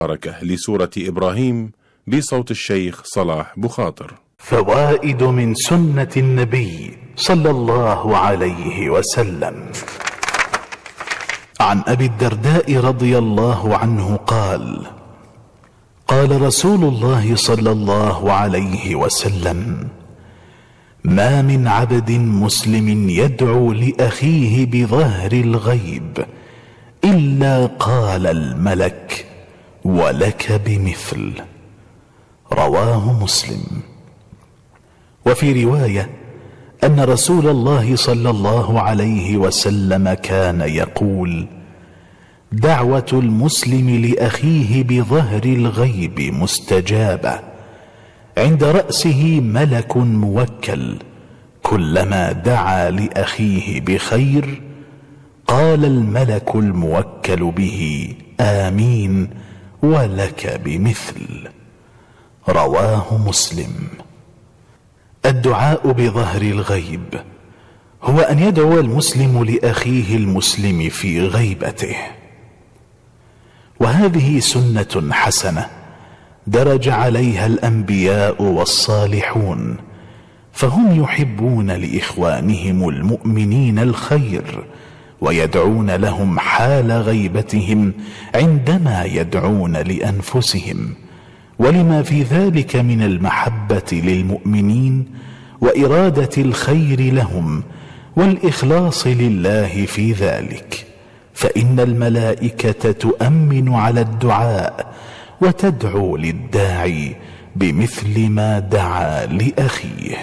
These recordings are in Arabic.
بركة لسورة إبراهيم بصوت الشيخ صلاح بخاطر. فوائد من سنة النبي صلى الله عليه وسلم. عن أبي الدرداء رضي الله عنه قال: قال رسول الله صلى الله عليه وسلم: ما من عبد مسلم يدعو لأخيه بظهر الغيب إلا قال الملك: ولك بمثل. رواه مسلم. وفي رواية أن رسول الله صلى الله عليه وسلم كان يقول: دعوة المسلم لأخيه بظهر الغيب مستجابة، عند رأسه ملك موكل، كلما دعا لأخيه بخير قال الملك الموكل به: آمين ولك بمثل. رواه مسلم. الدعاء بظهر الغيب هو أن يدعو المسلم لأخيه المسلم في غيبته، وهذه سنة حسنة درج عليها الأنبياء والصالحون، فهم يحبون لإخوانهم المؤمنين الخير ويدعون لهم حال غيبتهم عندما يدعون لأنفسهم، ولما في ذلك من المحبة للمؤمنين وإرادة الخير لهم والإخلاص لله في ذلك، فإن الملائكة تؤمن على الدعاء وتدعو للداعي بمثل ما دعا لأخيه.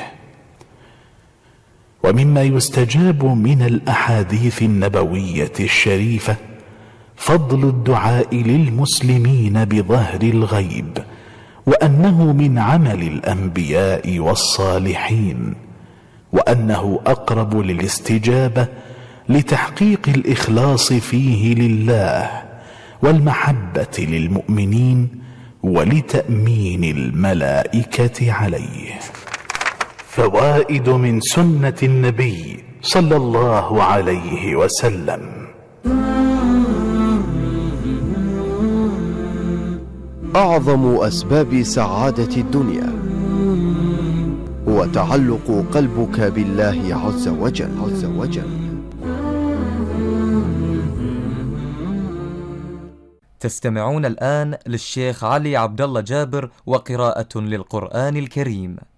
ومما يستجاب من الأحاديث النبوية الشريفة فضل الدعاء للمسلمين بظهر الغيب، وأنه من عمل الأنبياء والصالحين، وأنه أقرب للاستجابة لتحقيق الإخلاص فيه لله والمحبة للمؤمنين ولتأمين الملائكة عليه. فوائد من سنة النبي صلى الله عليه وسلم. أعظم أسباب سعادة الدنيا هو تعلق قلبك بالله عز وجل. تستمعون الآن للشيخ علي عبد الله جابر وقراءة للقرآن الكريم.